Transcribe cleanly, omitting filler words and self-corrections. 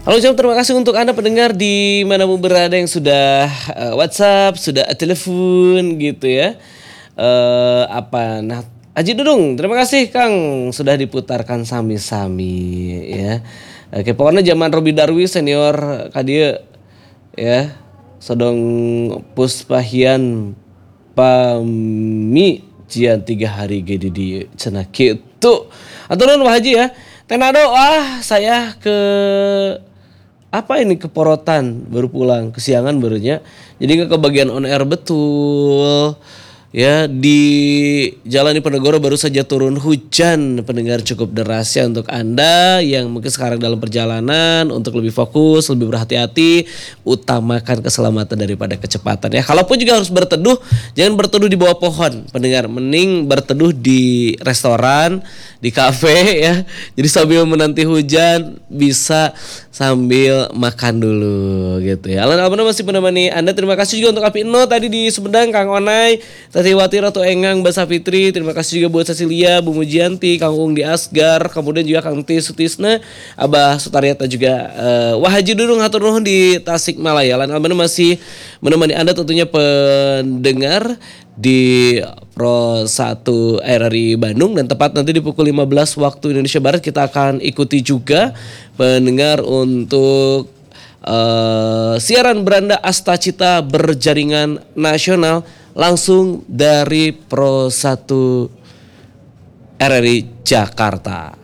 Halo Jam, terima kasih untuk Anda pendengar di mana pun berada yang sudah WhatsApp, sudah telepon gitu ya. Nah, Aji Dudung, terima kasih Kang sudah diputarkan sami-sami ya. Oke, pokoknya zaman Robi Darwi senior kadia ya. Sodong Puspahian Pami Jian 3 hari gede di cenah kitu. Aturan Pak Haji ya. Tenado saya ke apa ini keporotan baru pulang kesiangan barunya jadi nggak kebagian on air betul ya. Di Jalan Diponegoro baru saja turun hujan pendengar, cukup deras ya. Untuk Anda yang mungkin sekarang dalam perjalanan, untuk lebih fokus, lebih berhati-hati, utamakan keselamatan daripada kecepatan ya. Kalaupun juga harus berteduh, jangan berteduh di bawah pohon pendengar, mending berteduh di restoran, di kafe ya. Jadi sambil menanti hujan bisa sambil makan dulu gitu ya. Alan Almana masih menemani Anda. Terima kasih juga untuk Api Eno tadi di Sumedang, Kang Onai, Tatiwati, Ratu Engang, Mbak Safitri. Terima kasih juga buat Cecilia, Bu Mujianti, Kang Ung di Asgar, kemudian juga Kang Tis Sutisna, Abah Sutariata juga Wah Haji Dudung hatur nuhun di Tasikmalaya. Alan Almana masih menemani Anda tentunya pendengar di Pro 1 RRI Bandung, dan tepat nanti di pukul 15 waktu Indonesia Barat kita akan ikuti juga pendengar untuk siaran beranda Astacita berjaringan nasional langsung dari Pro 1 RRI Jakarta.